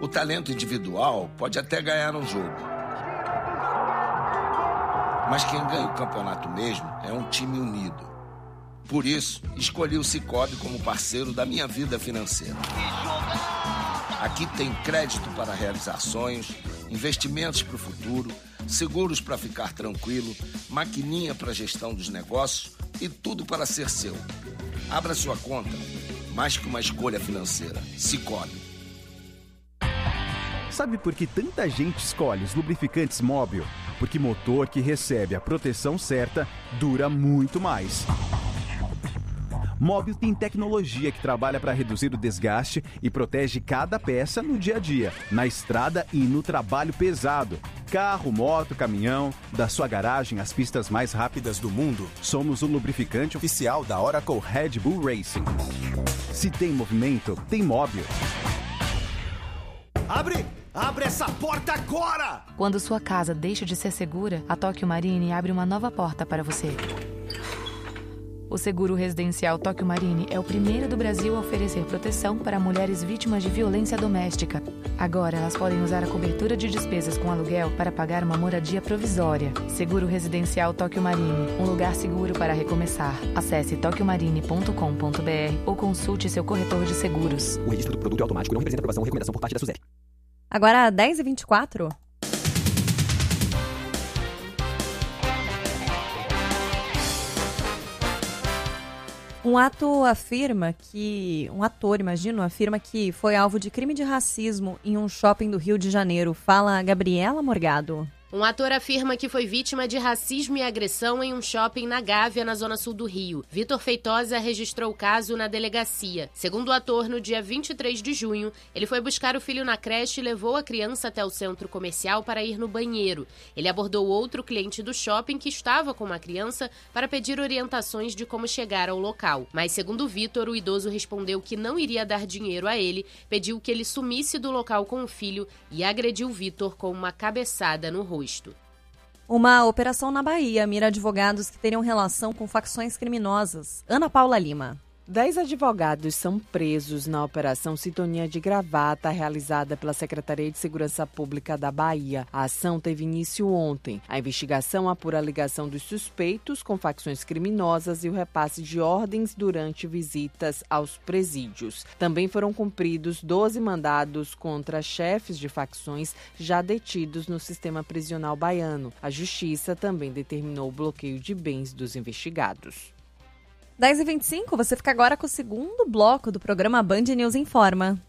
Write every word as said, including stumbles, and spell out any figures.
talento individual pode até ganhar um jogo. Mas quem ganha o campeonato mesmo é um time unido. Por isso, escolhi o Sicoob como parceiro da minha vida financeira. Aqui tem crédito para realizar sonhos, investimentos para o futuro, seguros para ficar tranquilo, maquininha para gestão dos negócios e tudo para ser seu. Abra sua conta, mais que uma escolha financeira. Sicoob. Sabe por que tanta gente escolhe os lubrificantes Mobil? Porque motor que recebe a proteção certa dura muito mais. Mobil tem tecnologia que trabalha para reduzir o desgaste e protege cada peça no dia a dia, na estrada e no trabalho pesado. Carro, moto, caminhão, da sua garagem às pistas mais rápidas do mundo, somos o lubrificante oficial da Oracle Red Bull Racing. Se tem movimento, tem Mobil. Abre! Abre essa porta agora! Quando sua casa deixa de ser segura, a Tóquio Marine abre uma nova porta para você. O seguro residencial Tóquio Marine é o primeiro do Brasil a oferecer proteção para mulheres vítimas de violência doméstica. Agora elas podem usar a cobertura de despesas com aluguel para pagar uma moradia provisória. Seguro residencial Tóquio Marine, um lugar seguro para recomeçar. Acesse tóquio marine ponto com ponto b r ou consulte seu corretor de seguros. O registro do produto é automático e não representa aprovação ou recomendação por parte da SUSEP. Agora, dez e vinte e quatro. Um ato afirma que... Um ator, imagino, afirma que foi alvo de crime de racismo em um shopping do Rio de Janeiro. Fala Gabriela Morgado. Um ator afirma que foi vítima de racismo e agressão em um shopping na Gávea, na zona sul do Rio. Vitor Feitosa registrou o caso na delegacia. Segundo o ator, no dia vinte e três de junho, ele foi buscar o filho na creche e levou a criança até o centro comercial para ir no banheiro. Ele abordou outro cliente do shopping que estava com uma criança para pedir orientações de como chegar ao local. Mas, segundo Vitor, o idoso respondeu que não iria dar dinheiro a ele, pediu que ele sumisse do local com o filho e agrediu Vitor com uma cabeçada no rosto. Uma operação na Bahia mira advogados que teriam relação com facções criminosas. Ana Paula Lima. Dez advogados são presos na Operação Sintonia de Gravata, realizada pela Secretaria de Segurança Pública da Bahia. A ação teve início ontem. A investigação apura a ligação dos suspeitos com facções criminosas e o repasse de ordens durante visitas aos presídios. Também foram cumpridos doze mandados contra chefes de facções já detidos no sistema prisional baiano. A Justiça também determinou o bloqueio de bens dos investigados. dez e vinte e cinco, você fica agora com o segundo bloco do programa Band News Informa.